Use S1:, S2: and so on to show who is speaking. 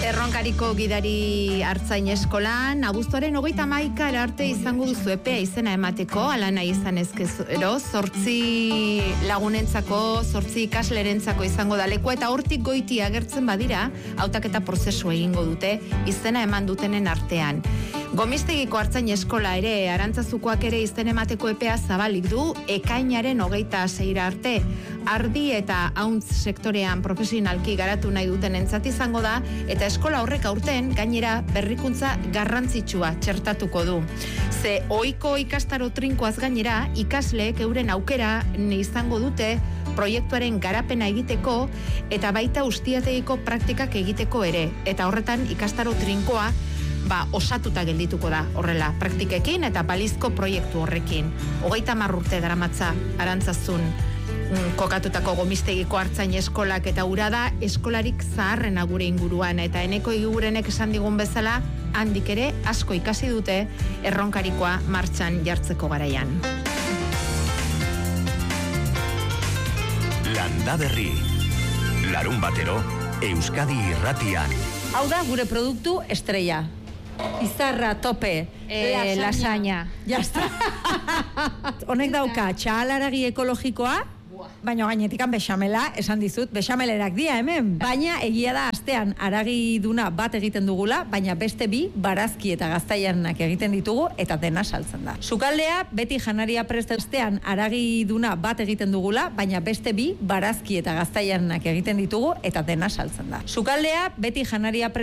S1: Erronkariko gidari artzain eskolan, abuztuaren 31 arte izango duzu epea izena emateko, ala nahi izan ezkezero, 8 lagunentzako, 8 ikaslerentzako izango da lekua, eta hortik goiti agertzen badira, hautaketa prozesu egingo dute, izena eman dutenen artean. Gomistegiko artzain eskola ere, Arantzazukoak ere izen emateko epea zabalik du, ekainaren 26 arte. Ardi eta hauntz sektorean profesionalki garatu nahi duten entzat izango da, eta eskola horrek aurten gainera berrikuntza garrantzitsua txertatuko du. Ze ohiko ikastaro trinkoaz gainera, ikasleek euren aukera izango dute proiektuaren garapena egiteko eta baita ustiategiko praktikak egiteko ere. Eta horretan ikastaro trinkoa osatuta geldituko da, horrela, praktikekin eta balizko proiektu horrekin. 30 urte daramatza Arantzazun kokatutako Gomistegiko artzain eskolak, eta ura da eskolarik zaharrena gure inguruan, eta Eneko Igurenek esan digun bezala, handik ere asko ikasi dute erronkarikoa martxan jartzeko garaian.
S2: Landa Berri, larun batero, Euskadi Irratian.
S3: Hau da gure produktu estrella. Izarra, tope, lasaña. Ya está. Honek dauka txahalaragi ekologikoa, baina gainetikan bexamela, esan dizut, bexamelerak dia hemen. Baina egia da astean aragi duna bat egiten dugula, baina beste bi barazki eta gaztaianak egiten ditugu eta dena saltzen da. Sukaldea beti janaria prest astean aragi duna bat egiten dugula, baina beste bi barazki eta gaztaianak egiten ditugu eta dena saltzen da. Sukaldea beti janaria prest